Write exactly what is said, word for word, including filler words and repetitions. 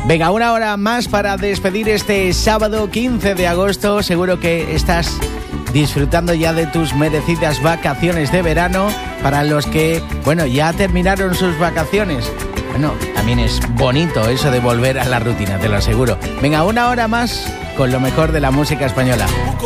Venga, una hora más para despedir este sábado quince de agosto. Seguro que estás disfrutando ya de tus merecidas vacaciones de verano. Para los que, bueno, ya terminaron sus vacaciones, bueno, también es bonito eso de volver a la rutina, te lo aseguro. Venga, una hora más con lo mejor de la música española.